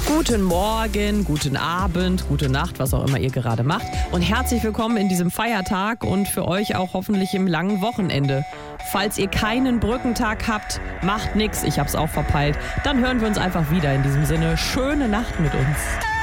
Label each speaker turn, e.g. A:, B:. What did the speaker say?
A: Guten Morgen, guten Abend, gute Nacht, was auch immer ihr gerade macht. Und herzlich willkommen in diesem Feiertag und für euch auch hoffentlich im langen Wochenende. Falls ihr keinen Brückentag habt, macht nix, ich hab's auch verpeilt. Dann hören wir uns einfach wieder. In diesem Sinne, schöne Nacht mit uns.